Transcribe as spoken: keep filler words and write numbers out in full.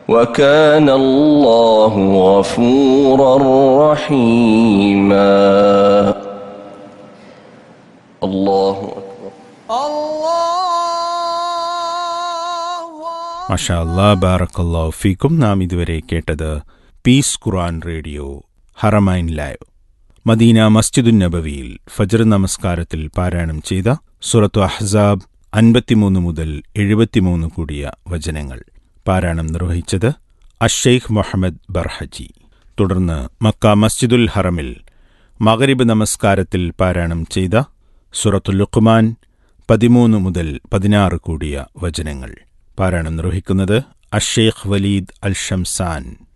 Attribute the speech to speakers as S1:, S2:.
S1: وكان الله غفورا رحيما. الله أكبر.
S2: മാഷാ അല്ലാഹ്, ബാറക്കല്ലാഹു ഫീക്കും. നാം ഇതുവരെ കേട്ടത് പീസ് ഖുർആൻ radio Haramain live Medina മസ്ജിദുൻ നബവിയിൽ Fajr നമസ്കാരത്തിൽ പാരായണം ചെയ്ത സൂറത്തു അഹ്സാബ് അൻപത്തിമൂന്ന് മുതൽ എഴുപത്തിമൂന്ന് കൂടിയ വചനങ്ങൾ പാരായണം നിർവഹിച്ചത് അഷ്ഷെയ്ഖ് മുഹമ്മദ് ബർഹജി. തുടർന്ന് മക്ക മസ്ജിദുൽ ഹറമിൽ മഗ്രിബ് നമസ്കാരത്തിൽ പാരായണം ചെയ്ത സൂറത്തുൽ ലുഖ്മാൻ പതിമൂന്ന് മുതൽ പതിനാറ് കൂടിയ വചനങ്ങൾ പാരായണം നിർവഹിക്കുന്നത് അഷ്ഷെയ്ഖ് വലീദ് അൽ ഷംസാൻ.